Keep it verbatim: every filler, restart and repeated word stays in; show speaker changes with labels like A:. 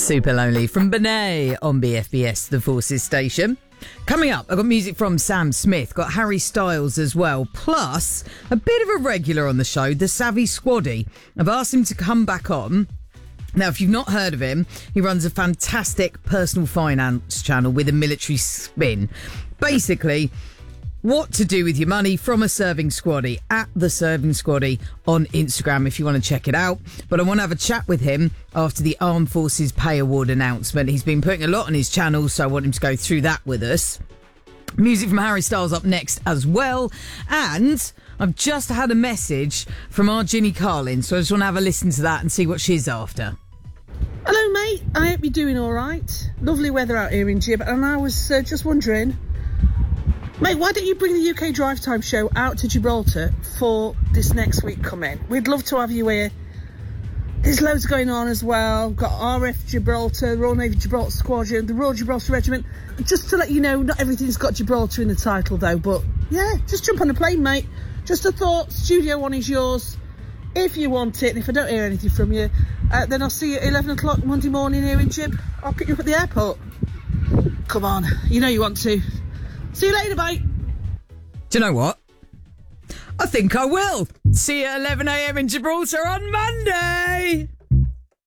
A: Super Lonely from Benet on B F B S, the Forces station. Coming up, I've got music from Sam Smith, got Harry Styles as well, plus a bit of a regular on the show, the Savvy Squaddy. I've asked him to come back on. Now, if you've not heard of him, he runs a fantastic personal finance channel with a military spin. Basically, what to do with your money from a serving squaddy, at the serving squaddy on Instagram if you want to check it out. But I want to have a chat with him after the Armed Forces Pay Award announcement. He's been putting a lot on his channel, so I want him to go through that with us. Music from Harry Styles up next as well. And I've just had a message from our Ginny Carlin, so I just want to have a listen to that and see what she's after.
B: Hello, mate. I hope you're doing all right. Lovely weather out here in Gib, and I was uh, just wondering, mate, why don't you bring the U K Drive Time show out to Gibraltar for this next week coming? We'd love to have you here. There's loads going on as well. We've got R F Gibraltar, Royal Navy Gibraltar Squadron, the Royal Gibraltar Regiment. Just to let you know, not everything's got Gibraltar in the title though, but yeah, just jump on a plane, mate. Just a thought. Studio One is yours if you want it, and if I don't hear anything from you, uh, then I'll see you at eleven o'clock Monday morning here in Gib. I'll pick you up at the airport. Come on, you know you want to. See you later, bye.
A: Do you know what? I think I will. See you at eleven a.m. in Gibraltar on Monday.